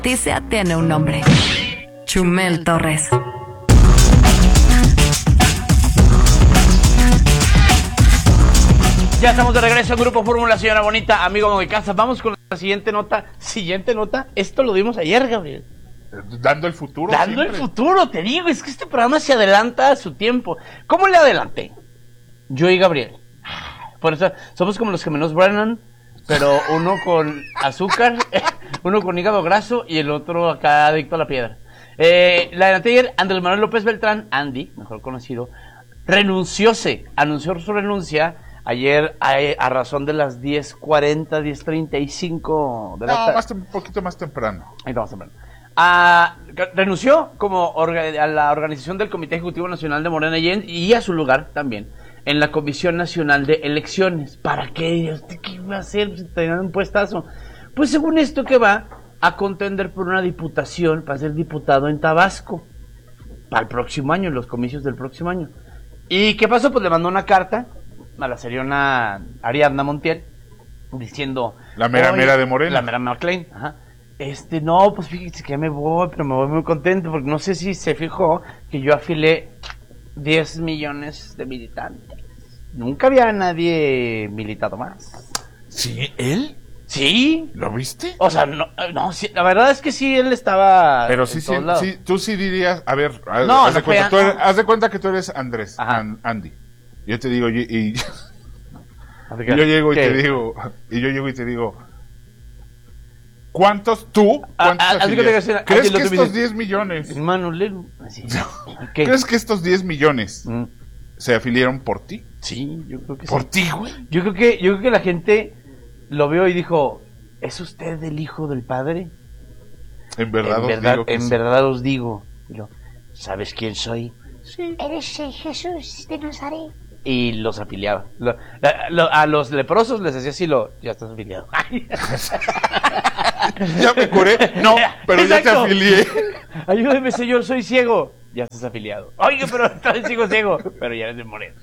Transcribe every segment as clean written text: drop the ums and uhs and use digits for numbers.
noticia tiene un nombre. Chumel Torres. Ya estamos de regreso en Grupo Fórmula, señora bonita, amigo de casa. Vamos con la siguiente nota. Siguiente nota. Esto lo dimos ayer, Gabriel. Dando el futuro. Dando siempre. El futuro, te digo. Es que este programa se adelanta a su tiempo. ¿Cómo le adelanté? Yo y Gabriel. Por eso somos como los gemelos Brennan, pero uno con azúcar, uno con hígado graso y el otro acá adicto a la piedra. La adelanté ayer. Andrés Manuel López Beltrán, Andy, mejor conocido, anunció su renuncia ayer a razón de las 10:40, 10:35 de la tarde. Un poquito más temprano. Ahí está, más temprano. Renunció a la organización del Comité Ejecutivo Nacional de Morena y a su lugar también en la Comisión Nacional de Elecciones. ¿Para qué? ¿Qué iba a hacer si tenían un puestazo? Pues según esto que va a contender por una diputación para ser diputado en Tabasco para el próximo año, los comicios del próximo año. ¿Y qué pasó? Pues le mandó una carta a la seriona Ariadna Montiel diciendo... La mera de Morena. La mera McLean, ajá. No, pues fíjese que ya me voy, pero me voy muy contento porque no sé si se fijó que yo afilé 10 millones de militantes. Nunca había nadie militado más. ¿Sí? ¿Él? Sí. ¿Lo viste? O sea, no, sí, la verdad es que sí, él estaba... Pero sí, tú sí dirías, a ver, no, haz de cuenta que tú eres Andrés, Andy. Yo te digo, y yo llego y te digo, ¿cuántos ¿crees que estos 10 millones? Mano, ¿Crees que estos 10 millones se afiliaron por ti? Sí, yo creo que sí. ¿Por ti, güey? Yo creo que la gente lo vio y dijo, ¿es usted el hijo del padre? En verdad os digo. ¿Sabes quién soy? Sí. Eres Jesús de Nazaret. Y los afiliaba. A los leprosos les decía así, ya estás afiliado. Ya me curé. No, pero exacto. Ya te afilié. Ayúdeme, señor, soy ciego. Ya estás afiliado. Oye, pero todavía sigo ciego. Pero ya eres de Morena.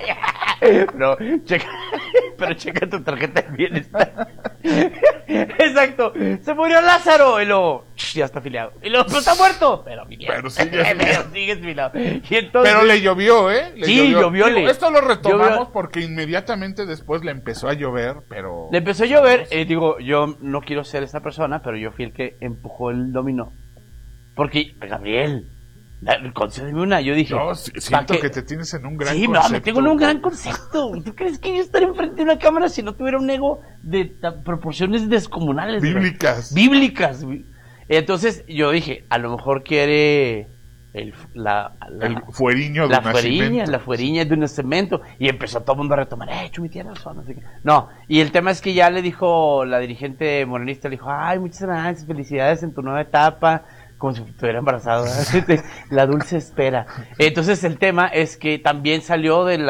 Pero checa tu tarjeta de bienestar. Exacto. Se murió Lázaro. Y luego, ya está afiliado. Y luego, pero está muerto. Pero sigue afiliado. Y entonces, pero le llovió, ¿eh? Llovió. Esto lo retomamos porque inmediatamente después le empezó a llover, pero... Le empezó a llover. Digo, yo no quiero ser esa persona, pero yo fui el que empujó el dominó. Porque, Gabriel... concédeme una, yo dije... No, siento que te tienes en un gran concepto. Sí, no, me tengo en un gran concepto. ¿Tú crees que yo estaría enfrente de una cámara si no tuviera un ego de proporciones descomunales? Bíblicas. Entonces yo dije, a lo mejor quiere el fueriño de un nacimiento. La fueriña de un nacimiento. Y empezó todo el mundo a retomar, Chumi, tienes razón, no sé qué. No, y el tema es que ya le dijo la dirigente morenista, le dijo, ay, muchas gracias, felicidades en tu nueva etapa, como si estuviera embarazado, la dulce espera. Entonces el tema es que también salió de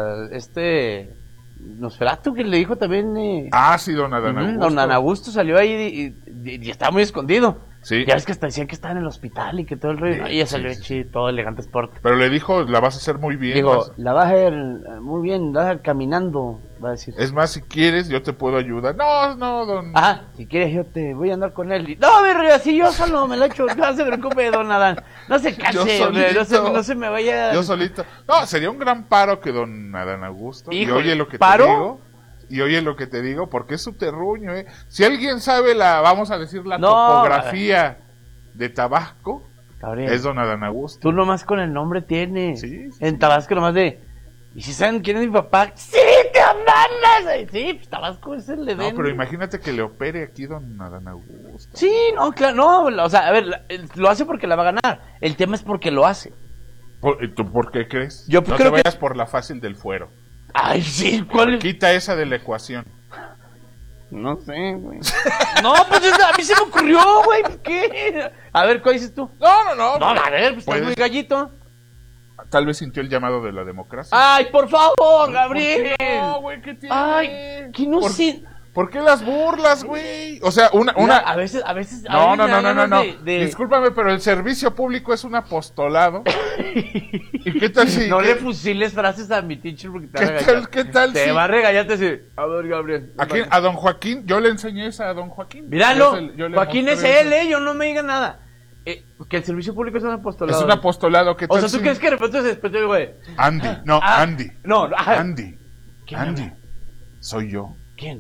Nosferatu, que le dijo también... sí, don Adán Augusto. Don Adán Augusto salió ahí y estaba muy escondido. Sí. Ya ves que hasta decían que estaba en el hospital y que todo el rollo. Y ella salió todo elegante sport. Pero le dijo, la vas a hacer muy bien. Dijo, la vas a hacer muy bien, la vas a hacer caminando, va a decir. Es más, si quieres, yo te puedo ayudar. No, don... si quieres yo te voy a andar con él. No, así yo solo me lo echo. No se preocupe, don Adán. No se canse, no se me vaya... Yo solito. No, sería un gran paro que don Adán Augusto. Híjole, y oye lo que te digo. Y oye lo que te digo, porque es su terruño, ¿eh? Si alguien sabe vamos a decir, topografía de Tabasco, Gabriel, es don Adán Augusto. Tú nomás con el nombre tienes. Sí. En Tabasco nomás de... ¿Y si saben quién es mi papá? ¡Sí, te mandas! Sí, pues Tabasco es el de... No, pero imagínate que le opere aquí don Adán Augusto. Sí, no, claro, no, o sea, a ver, lo hace porque la va a ganar. El tema es porque lo hace. ¿Tú por qué crees? Yo no creo te vayas por la fácil del fuero. Ay, sí, ¿cuál es? Quita esa de la ecuación. No sé, güey. No, pues a mí se me ocurrió, güey. ¿Qué? A ver, ¿cuál dices tú? No. No, a ver, pues estás muy gallito. Tal vez sintió el llamado de la democracia. Ay, por favor, Gabriel. No, güey, ¿qué tiene? Ay, que no sé. ¿Por qué las burlas, güey? O sea, una... Mira, a veces No. Discúlpame, pero el servicio público es un apostolado. ¿Y qué tal si... No le fusiles frases a mi teacher porque te va a regañar. ¿Qué tal te si... va a regañar, te dice, a ver, Gabriel. A don Joaquín, yo le enseñé esa a don Joaquín. Míralo, Yo le Joaquín es mostré él, eso. yo no me diga nada. Que el servicio público es un apostolado. Es un apostolado, ¿qué tal O sea, ¿tú si- crees que de repente se despertó el güey? Andy, no, Andy. No, Andy. ¿Quién Andy. habla? Soy yo. ¿Quién?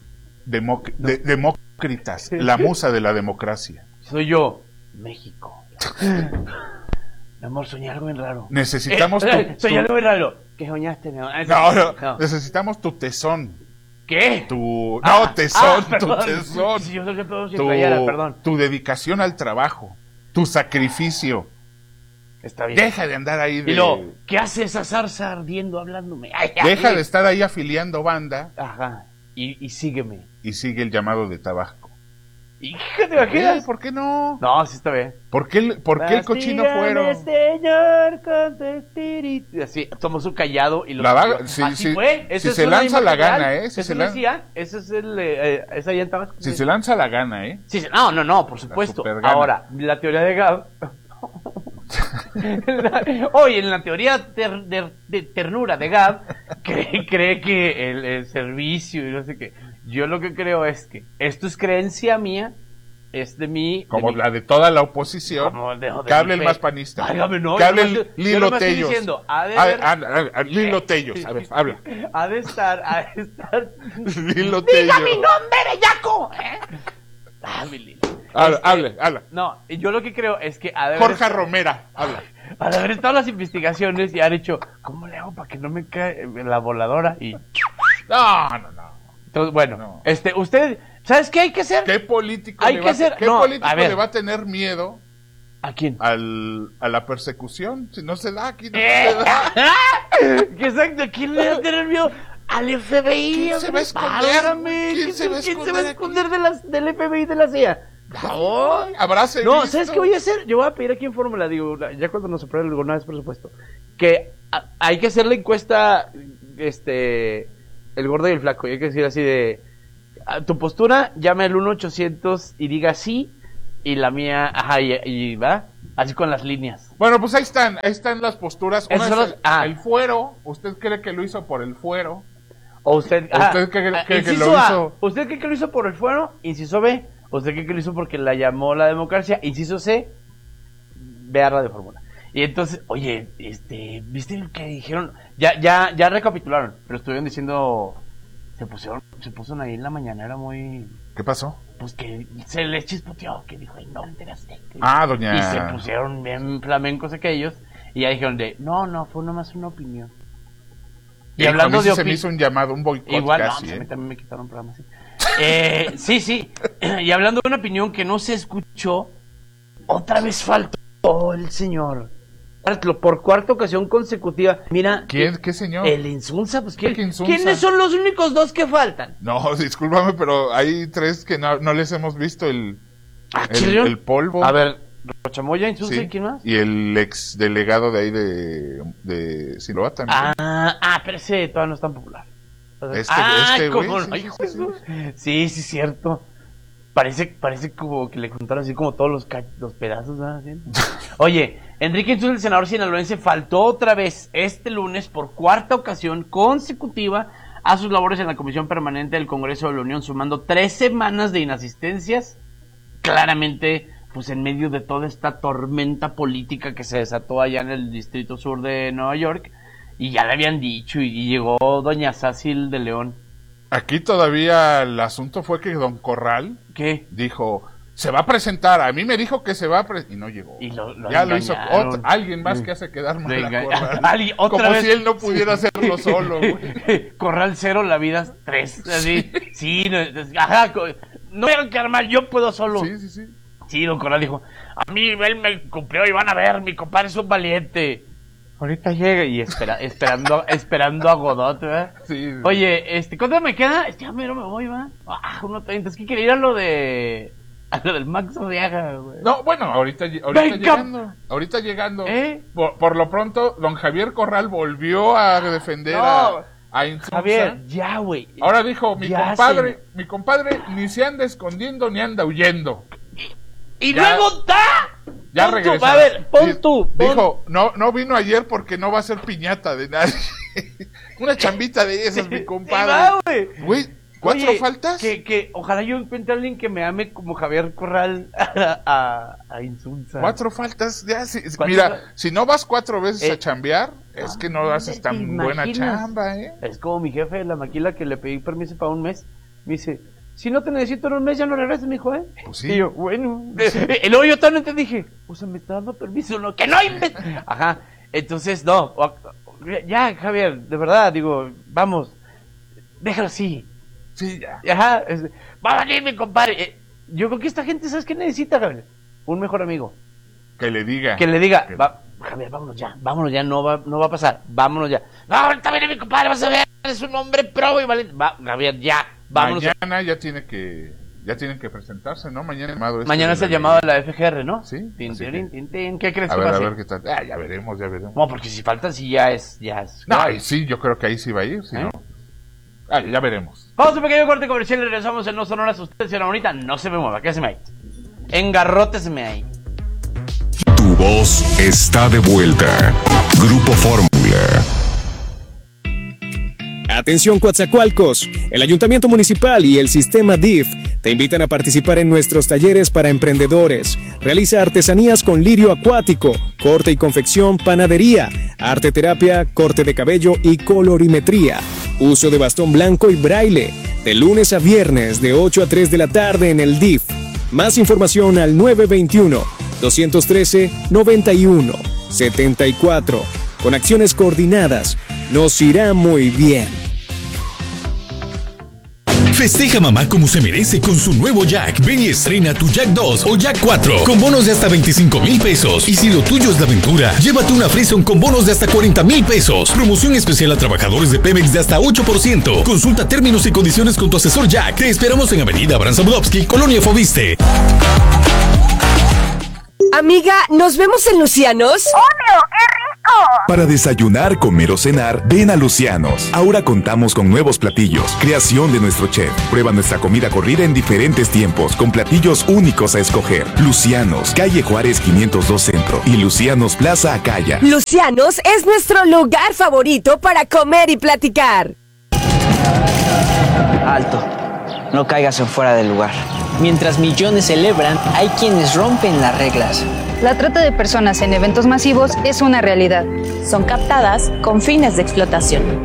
Demócritas, la musa de la democracia. Soy yo, México. Mi amor, soñé algo bien raro. Necesitamos Soñé algo bien raro. ¿Qué soñaste, mi amor? No. Necesitamos tu tesón. ¿Qué? Tesón, tu perdón. tesón. Sí, yo soy todo sin playera, perdón. Tu dedicación al trabajo, tu sacrificio. Está bien. Deja de andar ahí de... Y luego, ¿qué hace esa zarza ardiendo hablándome? Deja de estar ahí afiliando banda Ajá. Y sígueme. y sigue el llamado de Tabasco. ¿Y qué te imaginas? ¿Por qué no? No, sí está bien. ¿Por qué el cochino fuero? Señor, con tu espíritu. Así, tomó su callado y lo... Sí, así sí. fue. Si se lanza la gana, ¿eh? Si Eso se decía, eso es el... ¿Es allá en Tabasco? Si se lanza la gana, ¿eh? Sí, no, por supuesto. supergana. Ahora, la teoría de Gab... Oye, en la teoría de ternura de Gab, cree que el servicio y no sé qué. Yo lo que creo es que esto es creencia mía, es de mí. Como la de toda la oposición. Que hable el más panista. Válgame, no, que hable yo el Lilo nomás estoy Tellos. diciendo, Lilo Tellos. A ver, habla. Ha de estar. Lilo Tellos. ¡Diga mi nombre, bellaco! Mi Lilo. Habla. No, yo lo que creo es que Jorge Romera, habla. al haber estado las investigaciones y haber hecho, ¿cómo le hago para que no me cae la voladora? Y No. entonces, bueno, No. usted, ¿sabes qué hay que hacer? ¿Qué político, Hay que hacer- no, político a ver. le va a tener miedo ¿A quién? a la persecución? Si no se da aquí, no se da. ¿Qué exacto? ¿Quién le va a tener miedo? Al FBI. ¿Quién se va a esconder? Válgame, ¿Quién se va a ¿Quién se esconder va a esconder del FBI y de la CIA? Por favor. Habráse No, visto. ¿sabes qué voy a hacer? Yo voy a pedir aquí en Fórmula, digo, ya cuando nos apruebe alguna vez presupuesto, que hay que hacer la encuesta, el gordo y el flaco, y hay que decir así de, tu postura, llame al 1-800 y diga sí, y la mía, ajá, y va, así con las líneas. Bueno, pues ahí están las posturas. Una Esos son es los- el fuero. ¿Usted cree que lo hizo por el fuero? O usted, ¿Usted cree que inciso lo A, hizo? ¿usted cree que lo hizo por el fuero? Inciso B, ¿usted cree que lo hizo porque la llamó la democracia? Inciso C, vea Radio Fórmula. Y entonces, oye, ¿viste lo que dijeron? Ya recapitularon, pero estuvieron diciendo, se pusieron ahí en la mañanera muy, ¿Qué pasó? pues que se les chispoteó, que dijo, ay, no, enteraste. Doña... Y se pusieron bien flamencos aquellos, y ya dijeron no, fue nomás una opinión. Y hablando de se me hizo un llamado, un boicot igual, casi, no, a mí también me quitaron programas. Sí. Y hablando de una opinión que no se escuchó, otra vez faltó el señor. Por cuarta ocasión consecutiva. Mira. ¿Quién? ¿Qué señor? El Insunza, pues ¿Qué Insunza? ¿quiénes son los únicos dos que faltan? No, discúlpame, pero hay tres que no les hemos visto el polvo. A ver, Rochamoya, Insunza Sí, y quién más. y el ex delegado de ahí de Sinaloa también. Pero ese todavía no es tan popular. Este güey, ¿cómo sí, no? sí, Hijo de sí. su- Sí, cierto. Parece como que le contaron así como todos los pedazos, ¿verdad? Así. Oye, Enrique Insunza, el senador sinaloense, faltó otra vez este lunes por cuarta ocasión consecutiva a sus labores en la Comisión Permanente del Congreso de la Unión, sumando 3 semanas de inasistencias, claramente pues en medio de toda esta tormenta política que se desató allá en el Distrito Sur de Nueva York, y ya le habían dicho, y llegó doña Sácil de León. Aquí todavía el asunto fue que don Corral ¿Qué? dijo, se va a presentar, a mí me dijo que se va a presentar, y no llegó. Y lo Ya lo hizo engañaron. alguien más que hace quedar mal Lo a enga- Corral. otra Como vez. si él no pudiera hacerlo solo, güey. Corral 0, la vida 3. Así. Sí, ajá. No me hagan quedar mal, yo puedo solo. Sí. Sí, don Corral dijo, a mí él me cumplió y van a ver, mi compadre es un valiente. Ahorita llega y esperando a Godot, ¿verdad? Sí. Oye, ¿cuánto me queda? Ya mero me voy, ¿va? 1:30, es que quería ir a lo del Max Arriaga, güey. No, bueno, ahorita Venga. llegando. Ahorita llegando. ¿Eh? Por lo pronto, don Javier Corral volvió a defender No. a Insunza. Javier, ya, güey. Ahora dijo, mi compadre ni se anda escondiendo ni anda huyendo. Y ya, luego ya regresó. A ver, pon tú. Dijo, no vino ayer porque no va a ser piñata de nadie. Una chambita de esas, mi compadre. Güey, 4 faltas. Que ojalá yo encuentre a alguien que me ame como Javier Corral a Insunza. 4 faltas, ya. Mira, si no vas 4 veces a chambear, es que no haces tan buena chamba, Es como mi jefe de la maquila que le pedí permiso para un mes. Me dice, si no te necesito en un mes, ya no regreses, mijo, Pues sí. Y yo, bueno. Y luego yo también te dije, o sea, me está dando permiso, ¿no? ¡Que no Ajá. Entonces, no. Ya, Javier, de verdad, digo, vamos. Déjalo así. Sí, ya. Ajá. Va a venir mi compadre. Yo creo que esta gente, ¿sabes qué necesita, Javier? Un mejor amigo. Que le diga. Javier, vámonos ya, no va a pasar, vámonos ya. No, ahorita viene mi compadre, vas a ver, es un hombre pro y valiente. Javier, ya, vámonos. Mañana ya tienen que presentarse, ¿no? Mañana es el llamado de la FGR, ¿no? Sí. ¿Qué crees que pasa? A ver qué tal. Ya veremos. No, porque si faltan, sí ya es. No, sí, yo creo que ahí sí va a ir, si no. Ya veremos. Vamos a un pequeño corte comercial y regresamos en No Sonoras. Ustedes, señora bonita, no se me mueva, quédese ahí. Engarrótesme ahí. Tu voz está de vuelta. Grupo Fórmula. Atención Coatzacoalcos, el Ayuntamiento Municipal y el Sistema DIF te invitan a participar en nuestros talleres para emprendedores. Realiza artesanías con lirio acuático, corte y confección, panadería, arte terapia, corte de cabello y colorimetría. Uso de bastón blanco y braille, de lunes a viernes de 8 a 3 de la tarde en el DIF. Más información al 921-213-91-74. Con acciones coordinadas, nos irá muy bien. Festeja mamá como se merece con su nuevo Jack. Ven y estrena tu Jack 2 o Jack 4 con bonos de hasta 25,000 pesos. Y si lo tuyo es la aventura, llévate una Frison con bonos de hasta 40,000 pesos. Promoción especial a trabajadores de Pemex de hasta 8%. Consulta términos y condiciones con tu asesor Jack. Te esperamos en Avenida Abraham Sapolsky, Colonia Fobiste. Amiga, ¿nos vemos en Lucianos? ¡Obvio! ¡Qué rico! Para desayunar, comer o cenar, ven a Lucianos. Ahora contamos con nuevos platillos, creación de nuestro chef. Prueba nuestra comida corrida en diferentes tiempos, con platillos únicos a escoger. Lucianos, calle Juárez 502 Centro y Lucianos Plaza Acaya. Lucianos es nuestro lugar favorito para comer y platicar. Alto, no caigas en fuera del lugar. Mientras millones celebran, hay quienes rompen las reglas. La trata de personas en eventos masivos es una realidad. Son captadas con fines de explotación.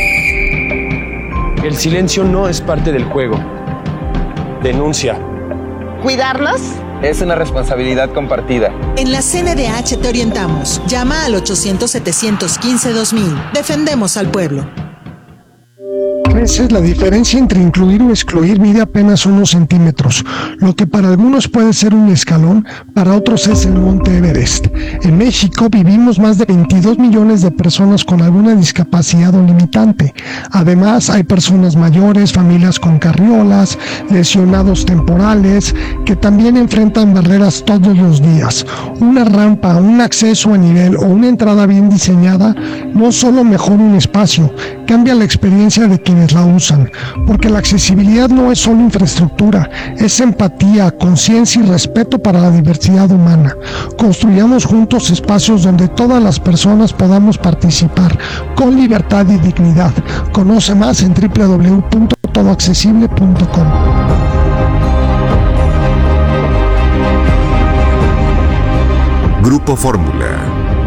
El silencio no es parte del juego. Denuncia. ¿Cuidarnos? Es una responsabilidad compartida. En la CNDH te orientamos. Llama al 800-715-2000. Defendemos al pueblo. Creces la diferencia entre incluir o excluir mide apenas unos centímetros. Lo que para algunos puede ser un escalón, para otros es el Monte Everest. En México vivimos más de 22 millones de personas con alguna discapacidad o limitante. Además, hay personas mayores, familias con carriolas, lesionados temporales, que también enfrentan barreras todos los días. Una rampa, un acceso a nivel o una entrada bien diseñada no solo mejora un espacio, cambia la experiencia de quienes la usan, porque la accesibilidad no es solo infraestructura, es empatía, conciencia y respeto para la diversidad humana. Construyamos juntos espacios donde todas las personas podamos participar con libertad y dignidad. Conoce más en www.todoaccesible.com. Grupo Fórmula.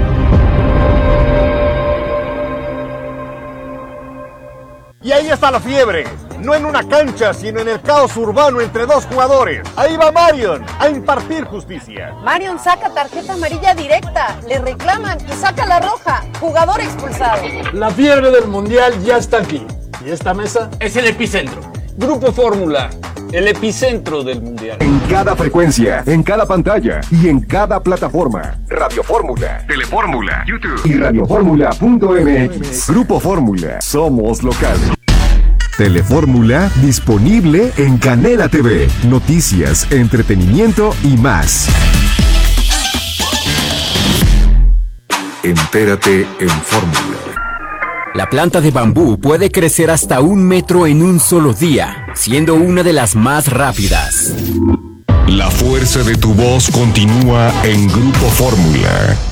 Y ahí está la fiebre, no en una cancha, sino en el caos urbano entre dos jugadores. Ahí va Marion a impartir justicia. Marion saca tarjeta amarilla directa, le reclaman y saca la roja, jugador expulsado. La fiebre del mundial ya está aquí, y esta mesa es el epicentro. Grupo Fórmula, el epicentro del mundial. En cada frecuencia, en cada pantalla y en cada plataforma. Radio Fórmula, Telefórmula, YouTube y radioformula.mx. Grupo Fórmula, somos locales. Telefórmula disponible en Canela TV. Noticias, entretenimiento y más. Entérate en Fórmula. La planta de bambú puede crecer hasta 1 metro en un solo día, siendo una de las más rápidas. La fuerza de tu voz continúa en Grupo Fórmula.